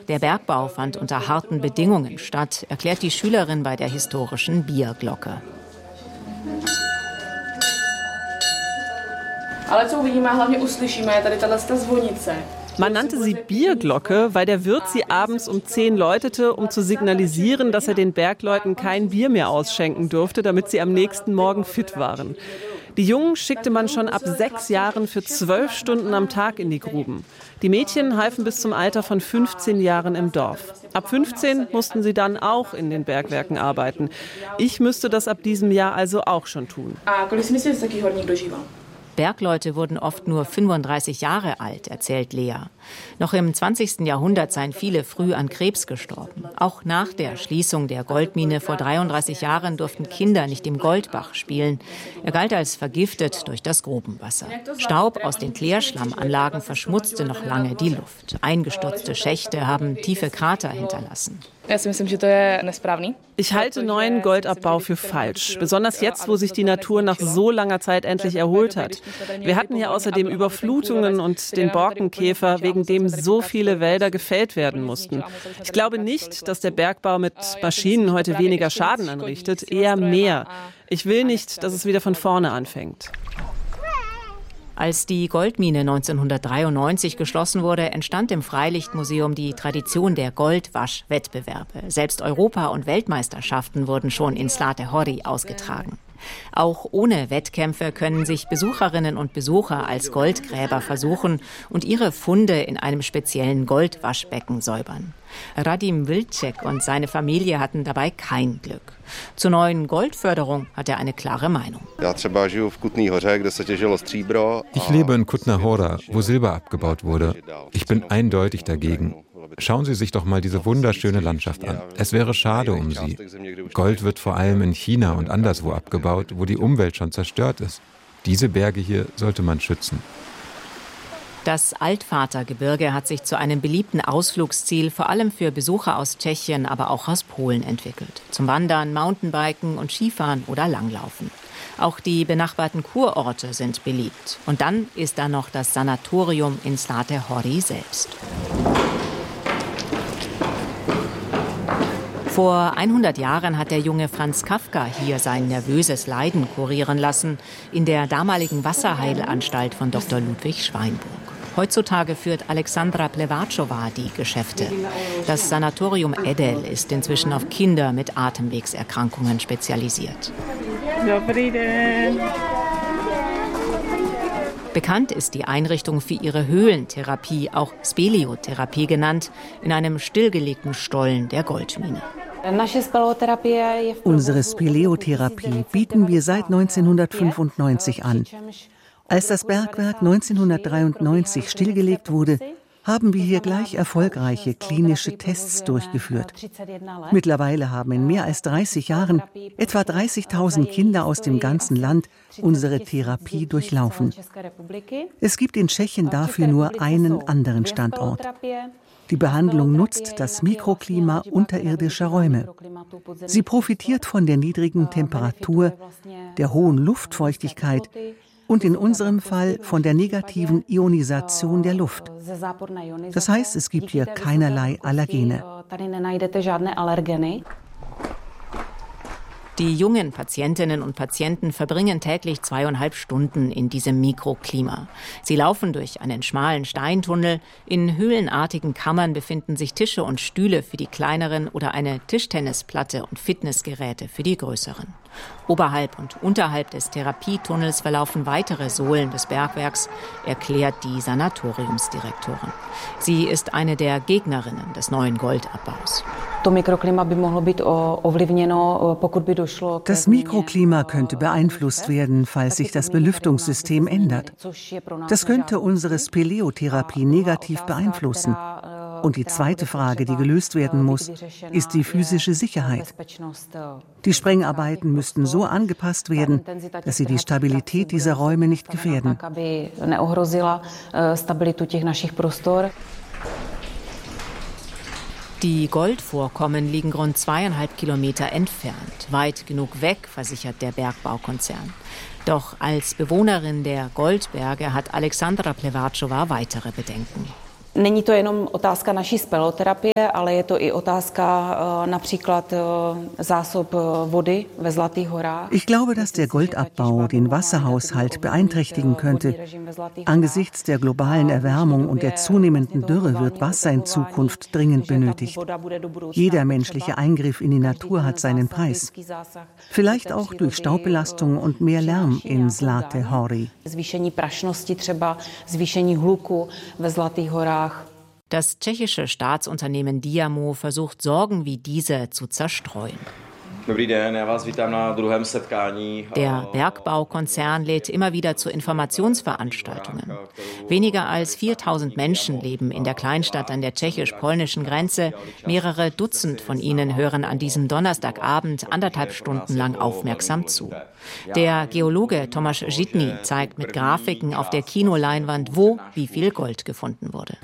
der Bergbau fand unter harten Bedingungen statt, erklärt die Schülerin bei der historischen Bierglocke. Man nannte sie Bierglocke, weil der Wirt sie abends um 10 läutete, um zu signalisieren, dass er den Bergleuten kein Bier mehr ausschenken durfte, damit sie am nächsten Morgen fit waren. Die Jungen schickte man schon ab 6 Jahren für 12 Stunden am Tag in die Gruben. Die Mädchen halfen bis zum Alter von 15 Jahren im Dorf. Ab 15 mussten sie dann auch in den Bergwerken arbeiten. Ich müsste das ab diesem Jahr also auch schon tun. Bergleute wurden oft nur 35 Jahre alt, erzählt Lea. Noch im 20. Jahrhundert seien viele früh an Krebs gestorben. Auch nach der Schließung der Goldmine vor 33 Jahren durften Kinder nicht im Goldbach spielen. Er galt als vergiftet durch das Grubenwasser. Staub aus den Klärschlammanlagen verschmutzte noch lange die Luft. Eingestürzte Schächte haben tiefe Krater hinterlassen. Ich halte neuen Goldabbau für falsch, besonders jetzt, wo sich die Natur nach so langer Zeit endlich erholt hat. Wir hatten hier außerdem Überflutungen und den Borkenkäfer, wegen dem so viele Wälder gefällt werden mussten. Ich glaube nicht, dass der Bergbau mit Maschinen heute weniger Schaden anrichtet, eher mehr. Ich will nicht, dass es wieder von vorne anfängt. Als die Goldmine 1993 geschlossen wurde, entstand im Freilichtmuseum die Tradition der Goldwaschwettbewerbe. Selbst Europa- und Weltmeisterschaften wurden schon in Zlaté ausgetragen. Auch ohne Wettkämpfe können sich Besucherinnen und Besucher als Goldgräber versuchen und ihre Funde in einem speziellen Goldwaschbecken säubern. Radim Vilcek und seine Familie hatten dabei kein Glück. Zur neuen Goldförderung hat er eine klare Meinung. Ich lebe in Kutna Hora, wo Silber abgebaut wurde. Ich bin eindeutig dagegen. Schauen Sie sich doch mal diese wunderschöne Landschaft an. Es wäre schade um sie. Gold wird vor allem in China und anderswo abgebaut, wo die Umwelt schon zerstört ist. Diese Berge hier sollte man schützen. Das Altvatergebirge hat sich zu einem beliebten Ausflugsziel, vor allem für Besucher aus Tschechien, aber auch aus Polen entwickelt. Zum Wandern, Mountainbiken und Skifahren oder Langlaufen. Auch die benachbarten Kurorte sind beliebt. Und dann ist da noch das Sanatorium in Zlaté Hory selbst. Vor 100 Jahren hat der junge Franz Kafka hier sein nervöses Leiden kurieren lassen, in der damaligen Wasserheilanstalt von Dr. Ludwig Schweinburg. Heutzutage führt Alexandra Plevatschova die Geschäfte. Das Sanatorium Edel ist inzwischen auf Kinder mit Atemwegserkrankungen spezialisiert. Bekannt ist die Einrichtung für ihre Höhlentherapie, auch Speleotherapie genannt, in einem stillgelegten Stollen der Goldmine. Unsere Speleotherapie bieten wir seit 1995 an. Als das Bergwerk 1993 stillgelegt wurde, haben wir hier gleich erfolgreiche klinische Tests durchgeführt. Mittlerweile haben in mehr als 30 Jahren etwa 30.000 Kinder aus dem ganzen Land unsere Therapie durchlaufen. Es gibt in Tschechien dafür nur einen anderen Standort. Die Behandlung nutzt das Mikroklima unterirdischer Räume. Sie profitiert von der niedrigen Temperatur, der hohen Luftfeuchtigkeit und in unserem Fall von der negativen Ionisation der Luft. Das heißt, es gibt hier keinerlei Allergene. Die jungen Patientinnen und Patienten verbringen täglich 2,5 Stunden in diesem Mikroklima. Sie laufen durch einen schmalen Steintunnel. In höhlenartigen Kammern befinden sich Tische und Stühle für die kleineren oder eine Tischtennisplatte und Fitnessgeräte für die größeren. Oberhalb und unterhalb des Therapietunnels verlaufen weitere Sohlen des Bergwerks, erklärt die Sanatoriumsdirektorin. Sie ist eine der Gegnerinnen des neuen Goldabbaus. Das Mikroklima könnte beeinflusst werden, falls sich das Belüftungssystem ändert. Das könnte unsere Speleotherapie negativ beeinflussen. Und die zweite Frage, die gelöst werden muss, ist die physische Sicherheit. Die Sprengarbeiten müssten so angepasst werden, dass sie die Stabilität dieser Räume nicht gefährden. Die Goldvorkommen liegen rund 2,5 Kilometer entfernt. Weit genug weg, versichert der Bergbaukonzern. Doch als Bewohnerin der Goldberge hat Alexandra Plevatschova weitere Bedenken. Není to jenom otázka naší speleoterapie, ale je to i otázka například zásob vody ve Zlatých Horách. Ich glaube, dass der Goldabbau den Wasserhaushalt beeinträchtigen könnte. Angesichts der globalen Erwärmung und der zunehmenden Dürre wird Wasser in Zukunft dringend benötigt. Jeder menschliche Eingriff in die Natur hat seinen Preis. Vielleicht auch durch Staubbelastung und mehr Lärm in Zlaté Hory. Zvýšení prašnosti třeba, zvýšení hluku ve Zlatých Horách. Das tschechische Staatsunternehmen Diamo versucht, Sorgen wie diese zu zerstreuen. Der Bergbaukonzern lädt immer wieder zu Informationsveranstaltungen. Weniger als 4000 Menschen leben in der Kleinstadt an der tschechisch-polnischen Grenze. Mehrere Dutzend von ihnen hören an diesem Donnerstagabend 1,5 Stunden lang aufmerksam zu. Der Geologe Tomáš Žitný zeigt mit Grafiken auf der Kinoleinwand, wo wie viel Gold gefunden wurde.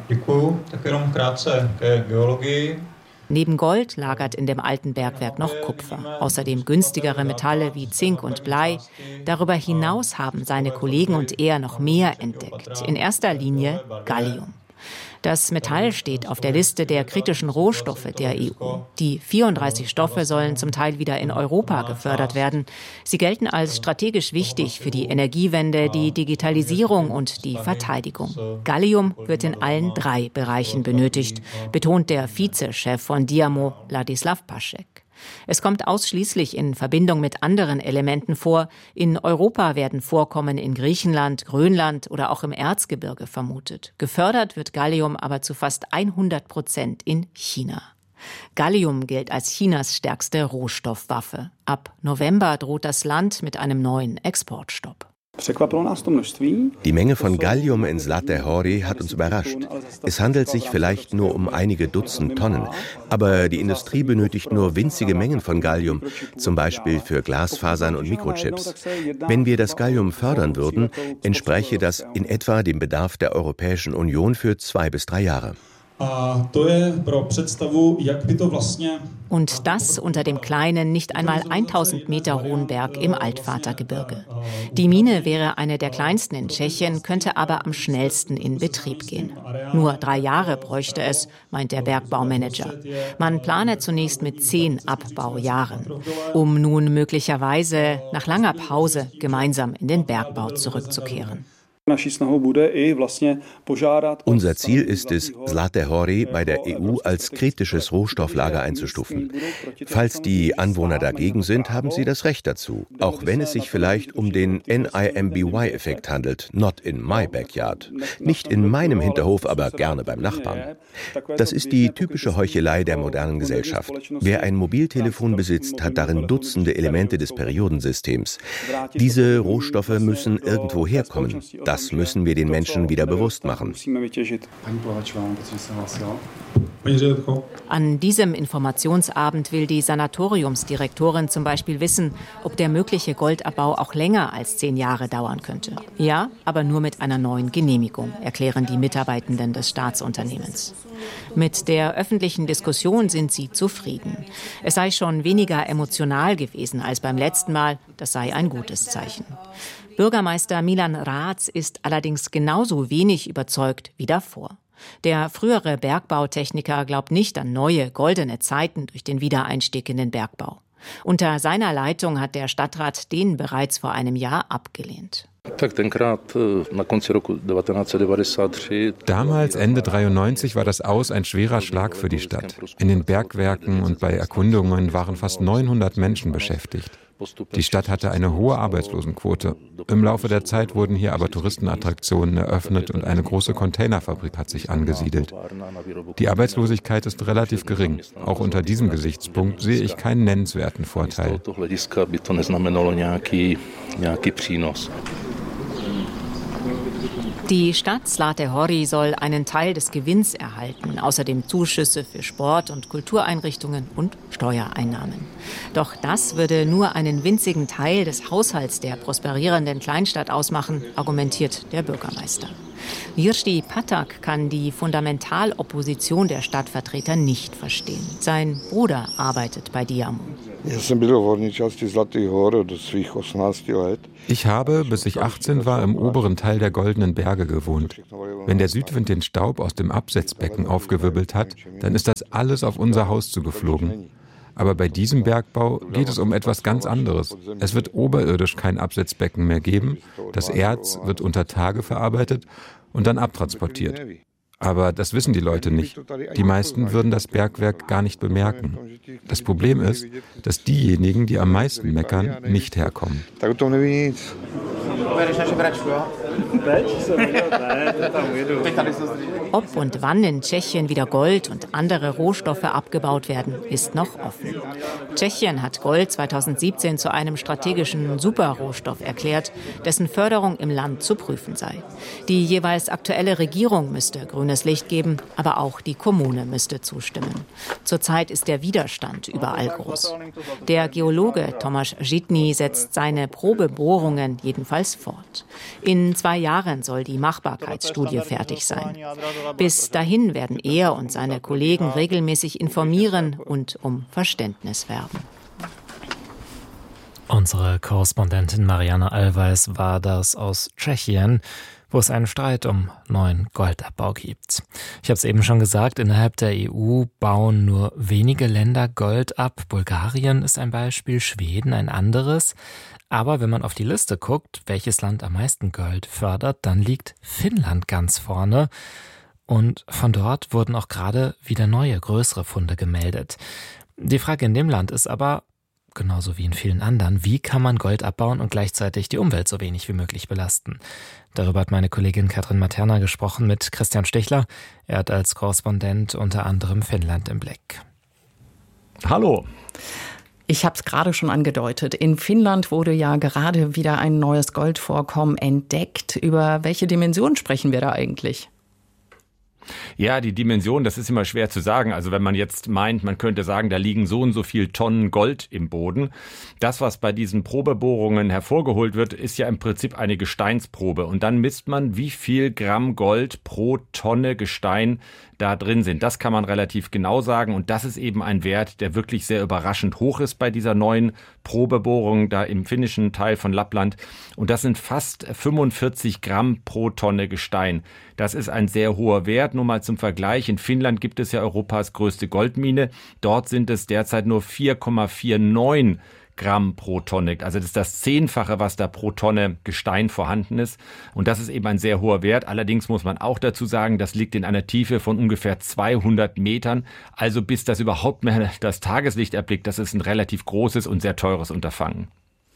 Neben Gold lagert in dem alten Bergwerk noch Kupfer, außerdem günstigere Metalle wie Zink und Blei. Darüber hinaus haben seine Kollegen und er noch mehr entdeckt, in erster Linie Gallium. Das Metall steht auf der Liste der kritischen Rohstoffe der EU. Die 34 Stoffe sollen zum Teil wieder in Europa gefördert werden. Sie gelten als strategisch wichtig für die Energiewende, die Digitalisierung und die Verteidigung. Gallium wird in allen 3 Bereichen benötigt, betont der Vizechef von Diamo, Ladislav Pašek. Es kommt ausschließlich in Verbindung mit anderen Elementen vor. In Europa werden Vorkommen in Griechenland, Grönland oder auch im Erzgebirge vermutet. Gefördert wird Gallium aber zu fast 100% in China. Gallium gilt als Chinas stärkste Rohstoffwaffe. Ab November droht das Land mit einem neuen Exportstopp. Die Menge von Gallium in Zlaté Hory hat uns überrascht. Es handelt sich vielleicht nur um einige Dutzend Tonnen, aber die Industrie benötigt nur winzige Mengen von Gallium, zum Beispiel für Glasfasern und Mikrochips. Wenn wir das Gallium fördern würden, entspräche das in etwa dem Bedarf der Europäischen Union für 2 bis 3 Jahre. Und das unter dem kleinen, nicht einmal 1000 Meter hohen Berg im Altvatergebirge. Die Mine wäre eine der kleinsten in Tschechien, könnte aber am schnellsten in Betrieb gehen. Nur 3 Jahre bräuchte es, meint der Bergbaumanager. Man plane zunächst mit 10 Abbaujahren, um nun möglicherweise nach langer Pause gemeinsam in den Bergbau zurückzukehren. Unser Ziel ist es, Zlaté Hory bei der EU als kritisches Rohstofflager einzustufen. Falls die Anwohner dagegen sind, haben sie das Recht dazu, auch wenn es sich vielleicht um den NIMBY-Effekt handelt, not in my backyard. Nicht in meinem Hinterhof, aber gerne beim Nachbarn. Das ist die typische Heuchelei der modernen Gesellschaft. Wer ein Mobiltelefon besitzt, hat darin Dutzende Elemente des Periodensystems. Diese Rohstoffe müssen irgendwo herkommen. Das müssen wir den Menschen wieder bewusst machen. An diesem Informationsabend will die Sanatoriumsdirektorin zum Beispiel wissen, ob der mögliche Goldabbau auch länger als 10 Jahre dauern könnte. Ja, aber nur mit einer neuen Genehmigung, erklären die Mitarbeitenden des Staatsunternehmens. Mit der öffentlichen Diskussion sind sie zufrieden. Es sei schon weniger emotional gewesen als beim letzten Mal. Das sei ein gutes Zeichen. Bürgermeister Milan Rac ist allerdings genauso wenig überzeugt wie davor. Der frühere Bergbautechniker glaubt nicht an neue, goldene Zeiten durch den Wiedereinstieg in den Bergbau. Unter seiner Leitung hat der Stadtrat den bereits vor einem Jahr abgelehnt. Damals, Ende 93, war das Aus ein schwerer Schlag für die Stadt. In den Bergwerken und bei Erkundungen waren fast 900 Menschen beschäftigt. Die Stadt hatte eine hohe Arbeitslosenquote. Im Laufe der Zeit wurden hier aber Touristenattraktionen eröffnet und eine große Containerfabrik hat sich angesiedelt. Die Arbeitslosigkeit ist relativ gering. Auch unter diesem Gesichtspunkt sehe ich keinen nennenswerten Vorteil. Die Stadt Zlaté Hory soll einen Teil des Gewinns erhalten, außerdem Zuschüsse für Sport- und Kultureinrichtungen und Steuereinnahmen. Doch das würde nur einen winzigen Teil des Haushalts der prosperierenden Kleinstadt ausmachen, argumentiert der Bürgermeister. Jiří Patak kann die Fundamentalopposition der Stadtvertreter nicht verstehen. Sein Bruder arbeitet bei Diamo. Ich habe, bis ich 18 war, im oberen Teil der Goldenen Berge gewohnt. Wenn der Südwind den Staub aus dem Absetzbecken aufgewirbelt hat, dann ist das alles auf unser Haus zugeflogen. Aber bei diesem Bergbau geht es um etwas ganz anderes. Es wird oberirdisch kein Absetzbecken mehr geben. Das Erz wird unter Tage verarbeitet und dann abtransportiert. Aber das wissen die Leute nicht. Die meisten würden das Bergwerk gar nicht bemerken. Das Problem ist, dass diejenigen, die am meisten meckern, nicht herkommen. Ob und wann in Tschechien wieder Gold und andere Rohstoffe abgebaut werden, ist noch offen. Tschechien hat Gold 2017 zu einem strategischen Superrohstoff erklärt, dessen Förderung im Land zu prüfen sei. Die jeweils aktuelle Regierung müsste grünes Licht geben, aber auch die Kommune müsste zustimmen. Zurzeit ist der Widerstand überall groß. Der Geologe Tomáš Žitný setzt seine Probebohrungen jedenfalls fort. In 2 Jahren soll die Machbarkeitsstudie fertig sein. Bis dahin werden er und seine Kollegen regelmäßig informieren und um Verständnis werben. Unsere Korrespondentin Marianne Allweis war das aus Tschechien, wo es einen Streit um neuen Goldabbau gibt. Ich habe es eben schon gesagt, innerhalb der EU bauen nur wenige Länder Gold ab. Bulgarien ist ein Beispiel, Schweden ein anderes. Aber wenn man auf die Liste guckt, welches Land am meisten Gold fördert, dann liegt Finnland ganz vorne. Und von dort wurden auch gerade wieder neue, größere Funde gemeldet. Die Frage in dem Land ist aber, genauso wie in vielen anderen, wie kann man Gold abbauen und gleichzeitig die Umwelt so wenig wie möglich belasten? Darüber hat meine Kollegin Katrin Materna gesprochen mit Christian Stichler. Er hat als Korrespondent unter anderem Finnland im Blick. Hallo. Ich habe es gerade schon angedeutet. In Finnland wurde ja gerade wieder ein neues Goldvorkommen entdeckt. Über welche Dimension sprechen wir da eigentlich? Ja, die Dimension, das ist immer schwer zu sagen. Also wenn man jetzt meint, man könnte sagen, da liegen so und so viel Tonnen Gold im Boden. Das, was bei diesen Probebohrungen hervorgeholt wird, ist ja im Prinzip eine Gesteinsprobe. Und dann misst man, wie viel Gramm Gold pro Tonne Gestein da drin sind. Das kann man relativ genau sagen. Und das ist eben ein Wert, der wirklich sehr überraschend hoch ist bei dieser neuen Probebohrung da im finnischen Teil von Lappland. Und das sind fast 45 Gramm pro Tonne Gestein. Das ist ein sehr hoher Wert. Nur mal zum Vergleich. In Finnland gibt es ja Europas größte Goldmine. Dort sind es derzeit nur 4,49 Gramm pro Tonne. Also das ist das 10-fache, was da pro Tonne Gestein vorhanden ist. Und das ist eben ein sehr hoher Wert. Allerdings muss man auch dazu sagen, das liegt in einer Tiefe von ungefähr 200 Metern. Also bis das überhaupt mehr das Tageslicht erblickt, das ist ein relativ großes und sehr teures Unterfangen.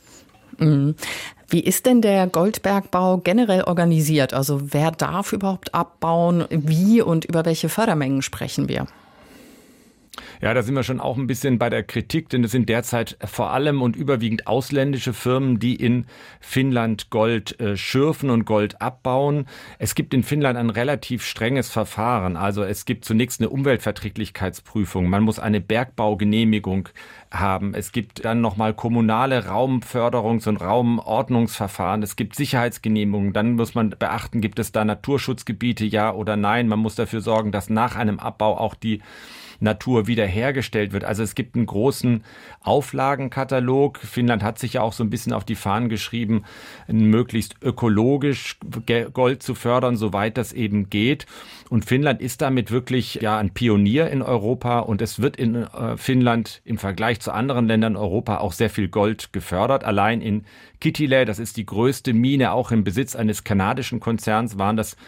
Wie ist denn der Goldbergbau generell organisiert? Also wer darf überhaupt abbauen? Wie und über welche Fördermengen sprechen wir? Ja, da sind wir schon auch ein bisschen bei der Kritik, denn es sind derzeit vor allem und überwiegend ausländische Firmen, die in Finnland Gold schürfen und Gold abbauen. Es gibt in Finnland ein relativ strenges Verfahren. Also es gibt zunächst eine Umweltverträglichkeitsprüfung. Man muss eine Bergbaugenehmigung haben. Es gibt dann nochmal kommunale Raumförderungs- und Raumordnungsverfahren. Es gibt Sicherheitsgenehmigungen. Dann muss man beachten, gibt es da Naturschutzgebiete, ja oder nein. Man muss dafür sorgen, dass nach einem Abbau auch die Natur wiederhergestellt wird. Also es gibt einen großen Auflagenkatalog. Finnland hat sich ja auch so ein bisschen auf die Fahnen geschrieben, möglichst ökologisch Gold zu fördern, soweit das eben geht. Und Finnland ist damit wirklich ja ein Pionier in Europa und es wird in Finnland im Vergleich zu anderen Ländern in Europa auch sehr viel Gold gefördert. Allein in Kittilä, das ist die größte Mine, auch im Besitz eines kanadischen Konzerns, waren das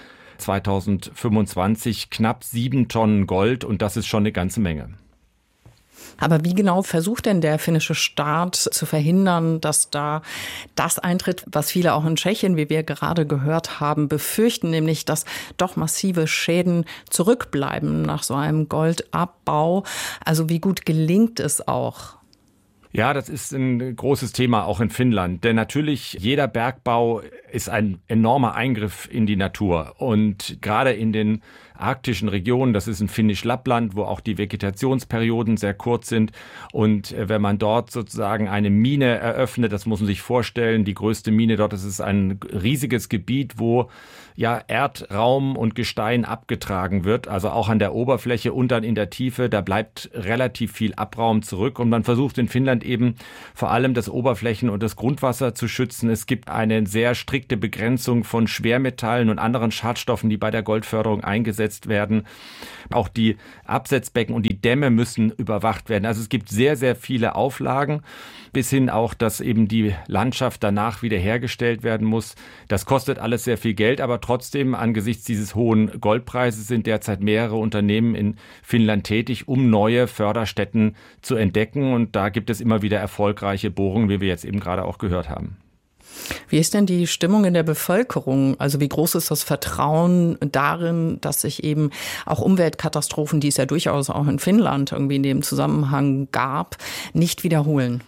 2025 knapp 7 Tonnen Gold und das ist schon eine ganze Menge. Aber wie genau versucht denn der finnische Staat zu verhindern, dass da das eintritt, was viele auch in Tschechien, wie wir gerade gehört haben, befürchten, nämlich dass doch massive Schäden zurückbleiben nach so einem Goldabbau? Also wie gut gelingt es auch? Ja, das ist ein großes Thema auch in Finnland, denn natürlich jeder Bergbau ist ein enormer Eingriff in die Natur und gerade in den arktischen Regionen. Das ist in Finnisch-Lappland, wo auch die Vegetationsperioden sehr kurz sind. Und wenn man dort sozusagen eine Mine eröffnet, das muss man sich vorstellen, die größte Mine dort, das ist ein riesiges Gebiet, wo ja Erdraum und Gestein abgetragen wird, also auch an der Oberfläche und dann in der Tiefe, da bleibt relativ viel Abraum zurück und man versucht in Finnland eben vor allem das Oberflächen- und das Grundwasser zu schützen. Es gibt eine sehr strikte Begrenzung von Schwermetallen und anderen Schadstoffen, die bei der Goldförderung eingesetzt werden. Auch die Absetzbecken und die Dämme müssen überwacht werden. Also es gibt sehr, sehr viele Auflagen, bis hin auch, dass eben die Landschaft danach wiederhergestellt werden muss. Das kostet alles sehr viel Geld, aber trotzdem angesichts dieses hohen Goldpreises sind derzeit mehrere Unternehmen in Finnland tätig, um neue Förderstätten zu entdecken. Und da gibt es immer wieder erfolgreiche Bohrungen, wie wir jetzt eben gerade auch gehört haben. Wie ist denn die Stimmung in der Bevölkerung? Also wie groß ist das Vertrauen darin, dass sich eben auch Umweltkatastrophen, die es ja durchaus auch in Finnland irgendwie in dem Zusammenhang gab, nicht wiederholen?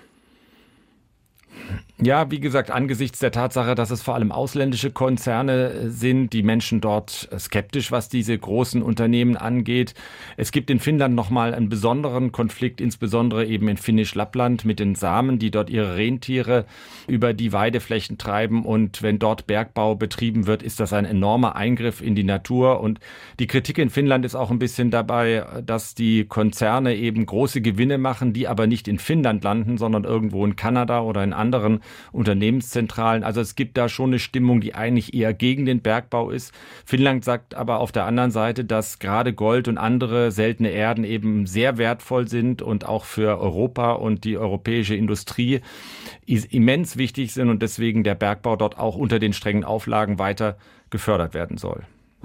Ja, wie gesagt, angesichts der Tatsache, dass es vor allem ausländische Konzerne sind, die Menschen dort skeptisch, was diese großen Unternehmen angeht. Es gibt in Finnland nochmal einen besonderen Konflikt, insbesondere eben in Finnisch-Lappland mit den Samen, die dort ihre Rentiere über die Weideflächen treiben. Und wenn dort Bergbau betrieben wird, ist das ein enormer Eingriff in die Natur. Und die Kritik in Finnland ist auch ein bisschen dabei, dass die Konzerne eben große Gewinne machen, die aber nicht in Finnland landen, sondern irgendwo in Kanada oder in anderen Unternehmenszentralen. Also es gibt da schon eine Stimmung, die eigentlich eher gegen den Bergbau ist. Finnland sagt aber auf der anderen Seite, dass gerade Gold und andere seltene Erden eben sehr wertvoll sind und auch für Europa und die europäische Industrie immens wichtig sind und deswegen der Bergbau dort auch unter den strengen Auflagen weiter gefördert werden soll.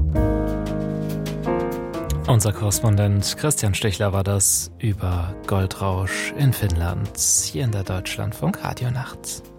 Unser Korrespondent Christian Stichler war das über Goldrausch in Finnland, hier in der Deutschlandfunk Radionacht.